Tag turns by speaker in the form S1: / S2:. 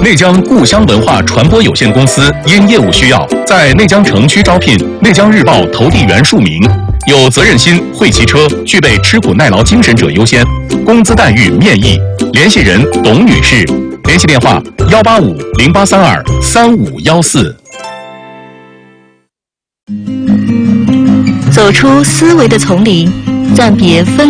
S1: 内江故乡文化传播有限公司因业务需要，在内江城区招聘内江日报投递员数名，有责任心、会骑车、具备吃苦耐劳精神者优先，工资待遇面议。联系人董女士，联系电话185-0832-3514。
S2: 走出思维的丛林，暂别纷